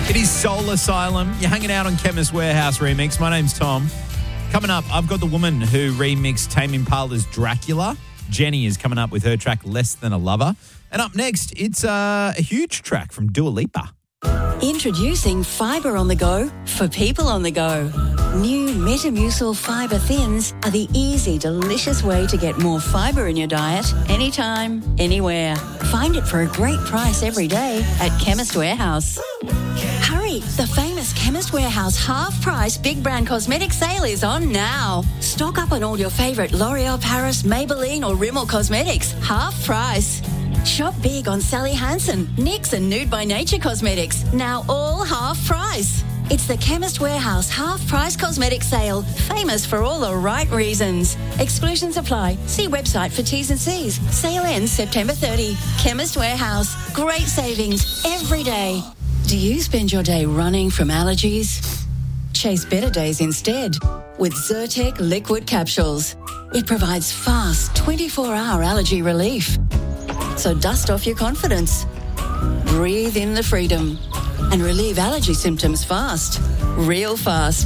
It is Soul Asylum. You're hanging out on Chemist Warehouse Remix. My name's Tom. Coming up, I've got the woman who remixed Tame Impala's Dracula. Jenny is coming up with her track Less Than a Lover. And up next, it's a huge track from Dua Lipa. Introducing Fibre on the Go for people on the go. New Metamucil Fibre Thins are the easy, delicious way to get more fibre in your diet anytime, anywhere. Find it for a great price every day at Chemist Warehouse. Hurry! The famous Chemist Warehouse half-price big brand cosmetic sale is on now. Stock up on all your favourite L'Oreal Paris, Maybelline or Rimmel cosmetics. Half price. Shop big on Sally Hansen, NYX and Nude by Nature cosmetics. Now all half price. It's the Chemist Warehouse half-price cosmetic sale, famous for all the right reasons. Exclusions apply. See website for T's and C's. Sale ends September 30. Chemist Warehouse. Great savings every day. Do you spend your day running from allergies? Chase better days instead with Zyrtec liquid capsules. It provides fast 24-hour allergy relief. So dust off your confidence. Breathe in the freedom and relieve allergy symptoms fast. Real fast.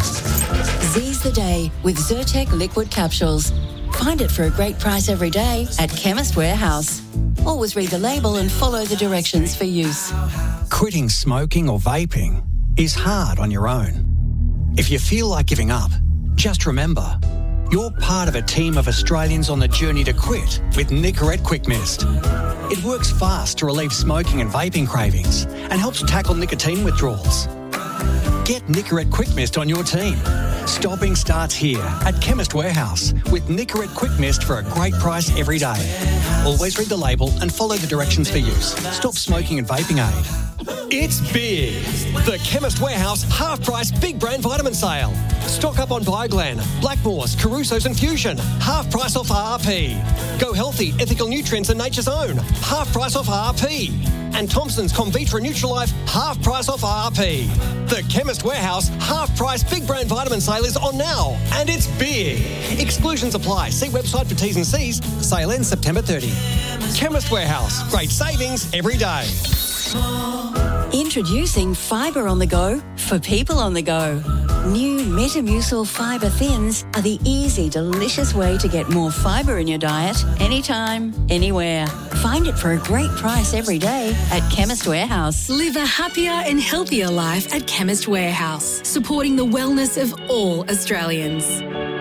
Seize the day with Zyrtec liquid capsules. Find it for a great price every day at Chemist Warehouse. Always read the label and follow the directions for use. Quitting smoking or vaping is hard on your own. If you feel like giving up, just remember, you're part of a team of Australians on the journey to quit with Nicorette Quick Mist. It works fast to relieve smoking and vaping cravings and helps tackle nicotine withdrawals. Get Nicorette Quick Mist on your team. Stopping starts here at Chemist Warehouse with Nicorette Quick Mist for a great price every day. Always read the label and follow the directions for use. Stop smoking and vaping aid. It's big. The Chemist Warehouse half-price big brand vitamin sale. Stock up on Bioglan, Blackmores, Caruso's and Fusion. Half price off RRP. Go Healthy, Ethical Nutrients and Nature's Own. Half price off RRP. And Thompson's Comvitra Nutrilife, half price off RRP. The Chemist Warehouse half-price big brand vitamin sale is on now. And it's big. Exclusions apply. See website for T's and C's. Sale ends September 30. Chemist Warehouse. Great savings every day. Introducing Fibre on the Go for people on the go. New Metamucil Fibre Thins are the easy, delicious way to get more fibre in your diet anytime, anywhere. Find it for a great price every day at Chemist Warehouse. Live a happier and healthier life at Chemist Warehouse, supporting the wellness of all Australians.